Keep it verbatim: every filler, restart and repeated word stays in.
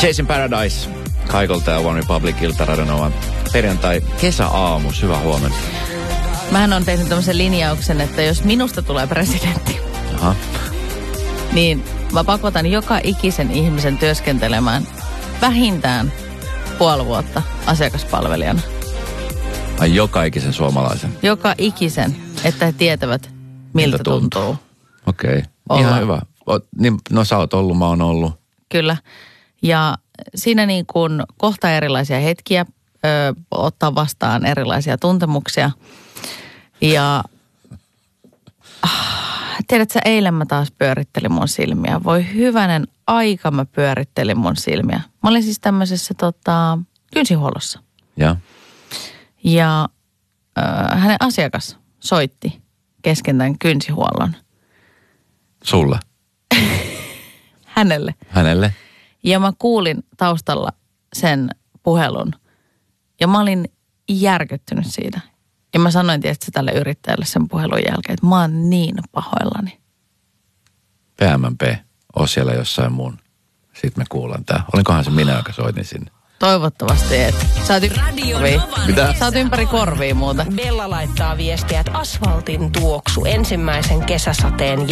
Chasing Paradise. Kaikolta ja One Republicilta Radionovan perjantai kesäaamus. Hyvää huomenta. Mähän on tehnyt tämmöisen linjauksen, että jos minusta tulee presidentti, Aha. niin mä pakotan joka ikisen ihmisen työskentelemään vähintään puoli vuotta asiakaspalvelijana. Ai joka ikisen suomalaisen? Joka ikisen, että he tietävät, miltä, miltä tuntuu. tuntuu. Okei, okay. Ihan hyvä. O, niin, no sä oot ollut, mä oon ollut. Kyllä. Ja siinä niin kuin kohtaa erilaisia hetkiä, ö, ottaa vastaan erilaisia tuntemuksia. Ja ah, tiedätkö, eilen mä taas pyörittelin mun silmiä. Voi hyvänen aika mä pyörittelin mun silmiä. Mä olin siis tämmöisessä tota, kynsihuollossa. Ja, ja ö, hänen asiakas soitti kesken tämän kynsihuollon. sulle? Hänelle. Hänelle? Ja mä kuulin taustalla sen puhelun. Ja mä olin järkyttynyt siitä. Ja mä sanoin tietysti tälle yrittäjälle sen puhelun jälkeen, että mä oon niin pahoillani. P M P, oo siellä jossain muun. Sitten me kuullaan tää. Olinkohan se minä, joka soitin sinne? Toivottavasti et. Sä oot ympäri Mitä? Sä oot ympäri korvia muuta. Bella laittaa viestiä, että asfaltin tuoksu ensimmäisen kesäsateen